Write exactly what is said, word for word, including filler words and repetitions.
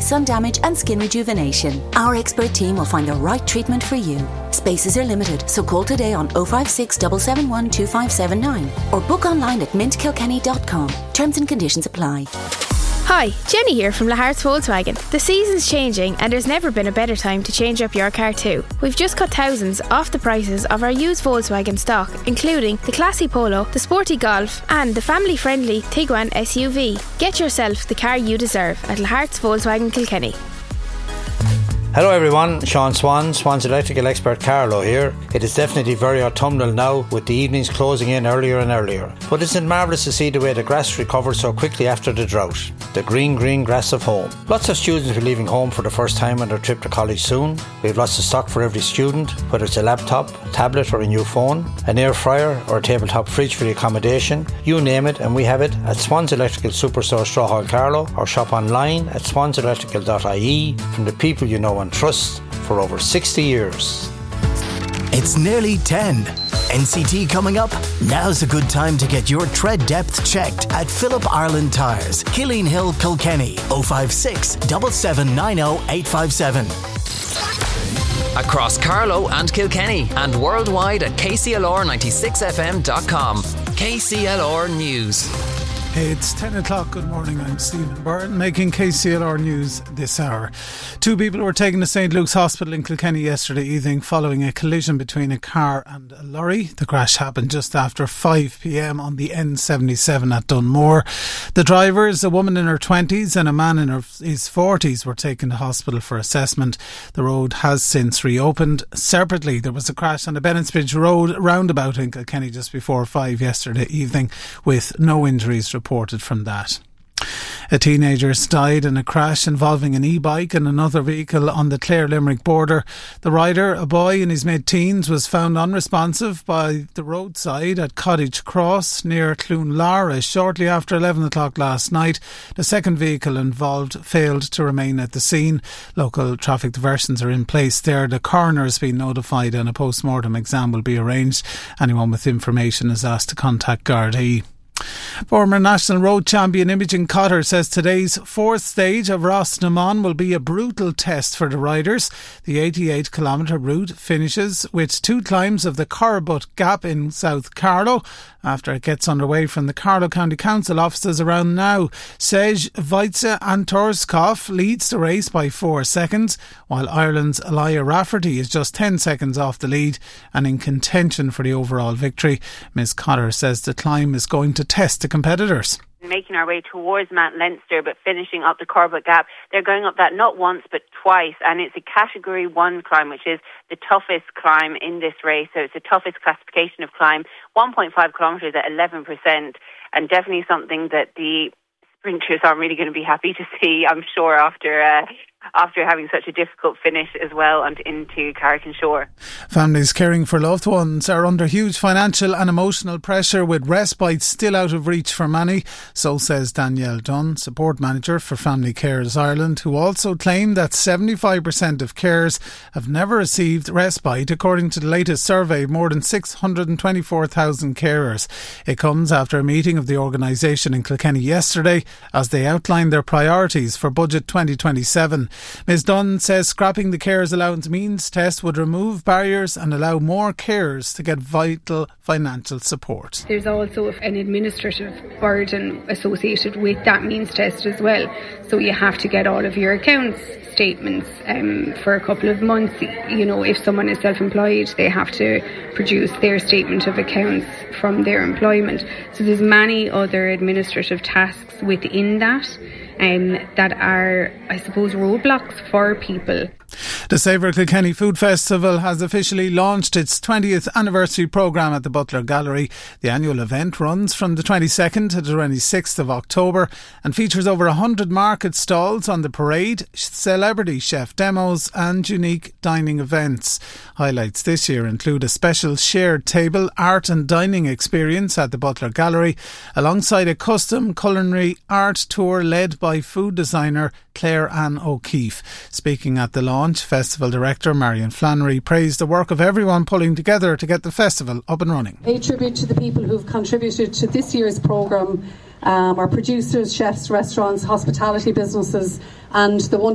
sun damage and skin rejuvenation. Our expert team will find the right treatment for you. Spaces are limited, so call today on oh five six, seven seven one, two five seven nine or book online at mint kilkenny dot com. Terms and conditions apply. Hi, Jenny here from Lahart's Volkswagen. The season's changing and there's never been a better time to change up your car too. We've just cut thousands off the prices of our used Volkswagen stock, including the classy Polo, the sporty Golf and the family-friendly Tiguan S U V. Get yourself the car you deserve at Lahart's Volkswagen Kilkenny. Hello everyone, Sean Swan, Swan's electrical expert Carlo here. It is definitely very autumnal now with the evenings closing in earlier and earlier. But isn't it marvellous to see the way the grass recovered so quickly after the drought? The green, green grass of home. Lots of students will be leaving home for the first time on their trip to college soon. We have lots of stock for every student, whether it's a laptop, a tablet or a new phone, an air fryer or a tabletop fridge for the accommodation. You name it and we have it at Swan's Electrical Superstore Strawhall Carlow or shop online at swans electrical dot I E from the people you know and trust for over sixty years. It's nearly ten. N C T coming up? Now's a good time to get your tread depth checked at Philip Ireland Tyres, Killeen Hill, Kilkenny. oh five six, seven seven nine oh, eight five seven. Across Carlow and Kilkenny and worldwide at K C L R ninety-six F M dot com. K C L R News. It's ten o'clock. Good morning. I'm Stephen Byrne, making K C L R News this hour. Two people were taken to Saint Luke's Hospital in Kilkenny yesterday evening following a collision between a car and a lorry. The crash happened just after five p.m. on the N seventy-seven at Dunmore. The drivers, a woman in her twenties and a man in her, his forties, were taken to hospital for assessment. The road has since reopened. Separately, there was a crash on the Bennettsbridge Road roundabout in Kilkenny just before five yesterday evening, with no injuries reported. reported from that. A teenager has died in a crash involving an e-bike and another vehicle on the Clare-Limerick border. The rider, a boy in his mid-teens, was found unresponsive by the roadside at Cottage Cross near Cloonlara shortly after eleven o'clock last night. The second vehicle involved failed to remain at the scene. Local traffic diversions are in place there. The coroner has been notified and a post-mortem exam will be arranged. Anyone with information is asked to contact Gardaí. Former national road champion Imogen Cotter says today's fourth stage of Rosnamon will be a brutal test for the riders. The eighty-eight kilometre route finishes with two climbs of the Corribut Gap in South Carlow after it gets underway from the Carlow County Council offices around now. Serge Weitze Antorskov leads the race by four seconds, while Ireland's Elia Rafferty is just ten seconds off the lead and in contention for the overall victory. Miz Cotter says the climb is going to test the competitors. Making our way towards Mount Leinster but finishing up the Corribut Gap. They're going up that not once but twice, and it's a category one climb, which is the toughest climb in this race. So it's the toughest classification of climb, one point five kilometres at eleven percent, and definitely something that the sprinters aren't really going to be happy to see, I'm sure, after uh, after having such a difficult finish as well and into Carrick-on-Shore. Families caring for loved ones are under huge financial and emotional pressure, with respite still out of reach for many. So says Danielle Dunn, support manager for Family Carers Ireland, who also claimed that seventy-five percent of carers have never received respite, according to the latest survey of more than six hundred twenty-four thousand carers. It comes after a meeting of the organisation in Kilkenny yesterday as they outlined their priorities for Budget twenty twenty-seven. Miz Dunn says scrapping the carers allowance means test would remove barriers and allow more carers to get vital financial support. There's also an administrative burden associated with that means test as well. So you have to get all of your accounts statements um, for a couple of months. You know, if someone is self-employed, they have to produce their statement of accounts from their employment. So there's many other administrative tasks within that um, that are, I suppose, roadblocks for people. The Savour Kilkenny Food Festival has officially launched its twentieth anniversary programme at the Butler Gallery. The annual event runs from the twenty-second to the twenty-sixth of October and features over one hundred market stalls on the parade, celebrity chef demos and unique dining events. Highlights this year include a special shared table, art and dining experience at the Butler Gallery, alongside a custom culinary art tour led by food designer Claire Ann O'Keefe. Speaking at the launch, Festival Director Marion Flannery praised the work of everyone pulling together to get the festival up and running. Pay tribute to the people who've contributed to this year's programme, um, our producers, chefs, restaurants, hospitality businesses and the one